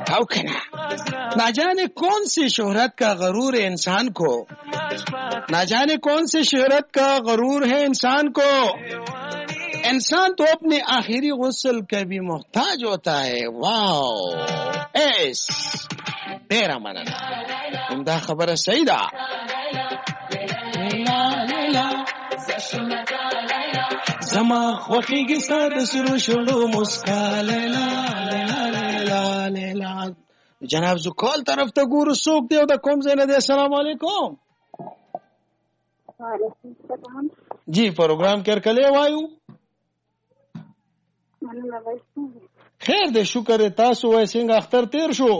बताओ कना ना जाने कौन सी शोहरत का गरूर है इंसान को, ना जाने कौन सी शोहरत का गरूर है इंसान को। इंसान तो अपने आखिरी गुस्ल का भी मोहताज होता है। वाओ एस तेरा मनना उम्दा खबर सही दा। زما خوخیږي ستاسو سره شړو مسکا لیلا لیلا لیلا لیلا. جناب زکال طرف ته ګورو څوک دی او د کوم ځای نه دی؟ السلام علیکم. وعلیکم السلام. جی پروګرام کې کله وایو؟ مننه وایو. خیر دې شکر تاسو وای څنګه اختر تیر شو؟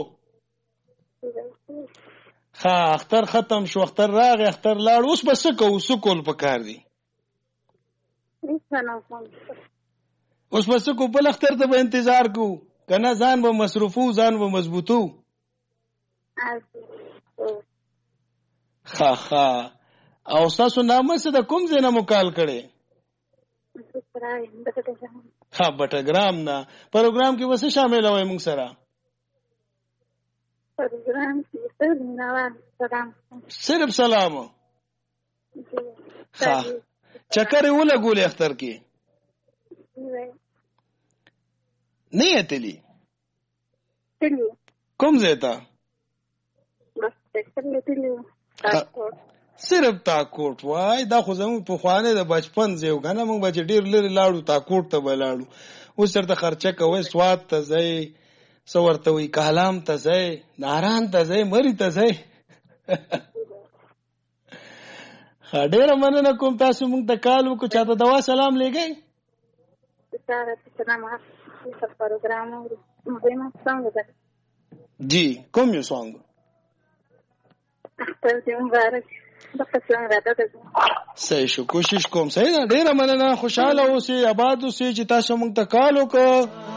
ها اختر ختم شو، اختر راغی، اختر لاړ، اوس بس کو سکول پکار دی. اوس بس کو بل اختر ته به انتظار کو کنه، ځان به مصروفو، ځان به مضبوطو. ها ها او تاسو نامه څه د کوم ځای نه مکال کړي؟ ها بټګرام نه. پروګرام کې وسه شامل وای موږ سره؟ پروګرام کې سلام صرف سلام. ها چکر ولا ګولې اختر کې نه یتلی کوم ځای ته؟ صرف تاکوټ. وای دا خو زموږ په خوانه د بچپن ځای کنه، موږ بچ ډیر لري لاړو تاکوټ ته بلاړو. اوس تر خرچه کوي، سواد ته ځای، سورته وی کالام ته ځای، ناران ته ځای، مری ته ځای. ډېر مننه کوم تاسو موږ ته کال وکړو، چاته دوا سلام لګی؟ جی کوم یو سونګ؟ صحیح شو، کوشش کوم. صحیح ده، ډېر مننه، خوشاله اوسئ، آباد اوسئ چې تاسو موږ ته کال وکړو.